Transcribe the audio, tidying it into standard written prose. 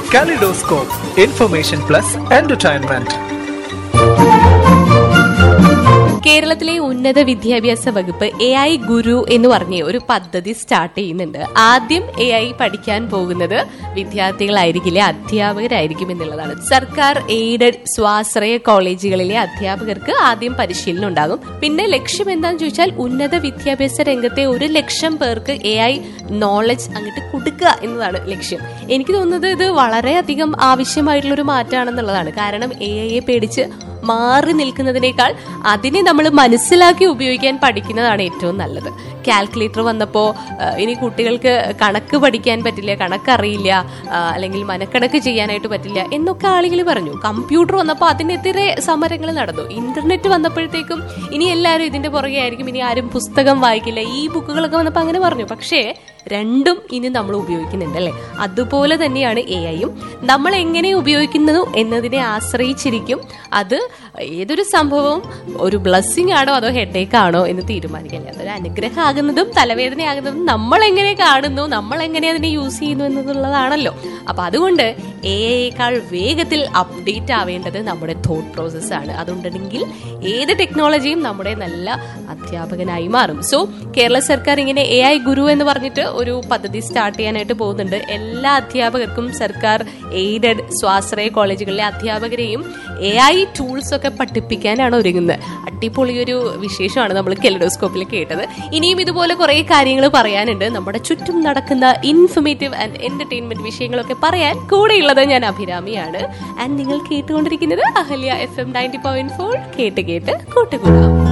Kaleidoscope, information plus entertainment. കേരളത്തിലെ ഉന്നത വിദ്യാഭ്യാസ വകുപ്പ് AI ഗുരു എന്ന് പറഞ്ഞ ഒരു പദ്ധതി സ്റ്റാർട്ട് ചെയ്യുന്നുണ്ട്. ആദ്യം AI പഠിക്കാൻ പോകുന്നത് വിദ്യാർത്ഥികളായിരിക്കില്ല, അധ്യാപകരായിരിക്കും എന്നുള്ളതാണ്. സർക്കാർ എയ്ഡഡ് സ്വാശ്രയ കോളേജുകളിലെ അധ്യാപകർക്ക് ആദ്യം പരിശീലനം ഉണ്ടാകും. പിന്നെ ലക്ഷ്യം എന്താണെന്ന് ചോദിച്ചാൽ ഉന്നത വിദ്യാഭ്യാസ രംഗത്തെ 1,00,000 പേർക്ക് AI നോളജ് അങ്ങോട്ട് കൊടുക്കുക എന്നതാണ് ലക്ഷ്യം. എനിക്ക് തോന്നുന്നത് ഇത് വളരെയധികം ആവശ്യമായിട്ടുള്ള ഒരു മാറ്റമാണെന്നുള്ളതാണ്. കാരണം AI പേടിച്ച് മാറി നിൽക്കുന്നതിനേക്കാൾ അതിനെ നമ്മൾ മനസ്സിലാക്കി ഉപയോഗിക്കാൻ പഠിക്കുന്നതാണ് ഏറ്റവും നല്ലത്. കാൽക്കുലേറ്റർ വന്നപ്പോൾ ഇനി കുട്ടികൾക്ക് കണക്ക് പഠിക്കാൻ പറ്റില്ല, കണക്കറിയില്ല, അല്ലെങ്കിൽ മനക്കണക്ക് ചെയ്യാനായിട്ട് പറ്റില്ല എന്നൊക്കെ ആളുകൾ പറഞ്ഞു. കമ്പ്യൂട്ടർ വന്നപ്പോൾ അതിനെതിരെ സമരങ്ങൾ നടന്നു. ഇന്റർനെറ്റ് വന്നപ്പോഴത്തേക്കും ഇനി എല്ലാവരും ഇതിന്റെ പുറകെ ആയിരിക്കും, ഇനി ആരും പുസ്തകം വായിക്കില്ല, ഈ ബുക്കുകളൊക്കെ വന്നപ്പോൾ അങ്ങനെ പറഞ്ഞു. പക്ഷേ രണ്ടും ഇനി നമ്മൾ ഉപയോഗിക്കുന്നുണ്ട് അല്ലേ? അതുപോലെ തന്നെയാണ് AI-യും. നമ്മൾ എങ്ങനെ ഉപയോഗിക്കുന്നു എന്നതിനെ ആശ്രയിച്ചിരിക്കും അത് ഏതൊരു സംഭവവും ഒരു ബ്ലെസ്സിങ് ആണോ അതോ ഹെഡേക്ക് ആണോ എന്ന് തീരുമാനിക്കില്ല. അതൊരു അനുഗ്രഹമാകുന്നതും തലവേദനയാകുന്നതും നമ്മൾ എങ്ങനെ കാണുന്നു, നമ്മൾ എങ്ങനെ അതിനെ യൂസ് ചെയ്യുന്നു എന്നുള്ളതാണല്ലോ. അപ്പൊ അതുകൊണ്ട് AI-യേക്കാൾ വേഗത്തിൽ അപ്ഡേറ്റ് ആവേണ്ടത് നമ്മുടെ തോട്ട് പ്രോസസ് ആണ്. അതുകൊണ്ടെങ്കിൽ ഏത് ടെക്നോളജിയും നമ്മുടെ നല്ല അധ്യാപകനായി മാറും. സോ കേരള സർക്കാർ ഇങ്ങനെ AI ഗുരു എന്ന് പറഞ്ഞിട്ട് ഒരു പദ്ധതി സ്റ്റാർട്ട് ചെയ്യാനായിട്ട് പോകുന്നുണ്ട്. എല്ലാ അധ്യാപകർക്കും സർക്കാർ എയ്ഡഡ് സ്വാശ്രയ കോളേജുകളിലെ അധ്യാപകരെയും AI ടൂൾസ് ഒക്കെ പഠിപ്പിക്കാനാണ് ഒരുങ്ങുന്നത്. അടിപൊളി ഒരു വിശേഷമാണ് നമ്മൾ കെലിഡോസ്കോപ്പിൽ കേട്ടത്. ഇനിയും ഇതുപോലെ കുറെ കാര്യങ്ങൾ പറയാനുണ്ട്. നമ്മുടെ ചുറ്റും നടക്കുന്ന ഇൻഫർമേറ്റീവ് ആൻഡ് എന്റർടൈൻമെന്റ് വിഷയങ്ങളൊക്കെ പറയാൻ കൂടെയുള്ളത് ഞാൻ അഭിരാമിയാണ്. ആൻഡ് നിങ്ങൾ കേട്ടുകൊണ്ടിരിക്കുന്നത് അഹല്യ FM 90.4. കേട്ട് കേട്ട് കൂട്ടുകൂടാം.